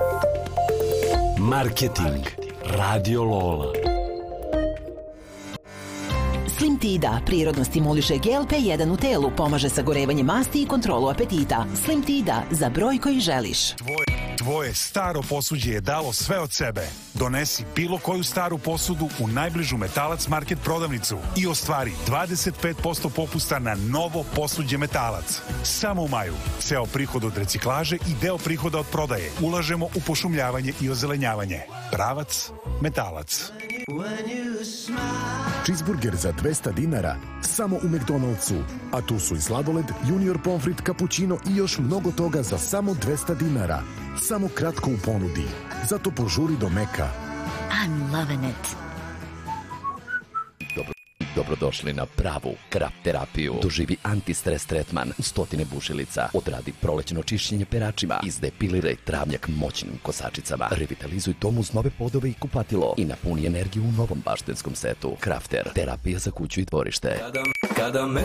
Marketing Radio Lola. Slim Tida prirodno stimuliše GLP-1 u telu, pomaže sagorevanje masti i kontrolu apetita. Slim Tida, za broj koji želiš. Tvoje staro posuđe je dalo sve od sebe. Donesi bilo koju staru posudu u najbližu Metalac Market prodavnicu i ostvari 25% popusta na novo posuđe Metalac. Samo u maju. Ceo prihod od reciklaže i deo prihoda od prodaje ulažemo u pošumljavanje i ozelenjavanje. Pravac Metalac. Cheeseburger za 200 dinara samo u McDonald'su. A tu su i sladoled, junior pomfrit, cappuccino i još mnogo toga za samo 200 dinara. Samo kratko u ponudi. Zato požuri do Meka. I'm loving it. Dobrodošli na pravu krap terapiju. Doživi antistres tretman, 100 bušilica. Odradi prolećno čišćenje peračima. Izdepiliraj travnjak moćnim kosačicama. Revitalizuj dom uz nove podove i kupatilo. I napuni energiju u novom baštenskom setu. Crafter, terapija za kuću i dvorište.